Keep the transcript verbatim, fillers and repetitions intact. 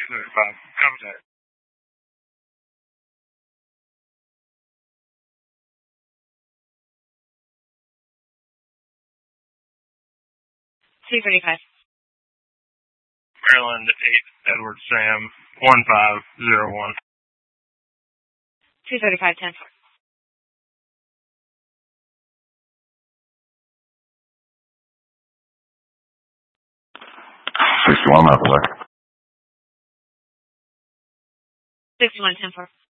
two thirty-five. Contact. two thirty-five. Maryland eight, Edward Sam, one five zero one. two thirty-five, ten four. sixty-one, Michael. sixty-one, ten four.